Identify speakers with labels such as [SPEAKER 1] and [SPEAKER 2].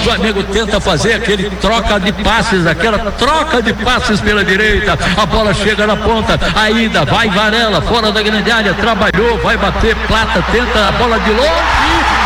[SPEAKER 1] Flamengo tenta fazer aquele troca de passes, aquela troca de passes pela direita, a bola chega na ponta, ainda vai Varela, fora da grande área, trabalhou, vai bater, Plata tenta a bola de longe.